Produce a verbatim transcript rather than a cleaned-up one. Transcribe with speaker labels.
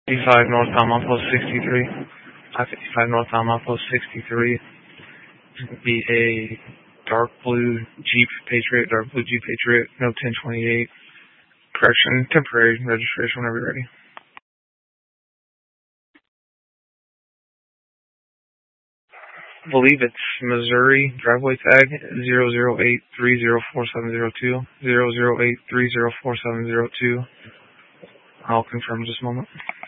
Speaker 1: fifty-five northbound Monpost sixty-three. I fifty-five northbound Monpost sixty-three. It's going to be a dark blue Jeep Patriot, dark blue Jeep Patriot, no ten twenty-eight. Correction, temporary registration whenever you're ready. I believe it's Missouri driveway tag zero zero eight three zero four seven zero two, zero zero eight three zero four seven zero two. I'll confirm in just a moment.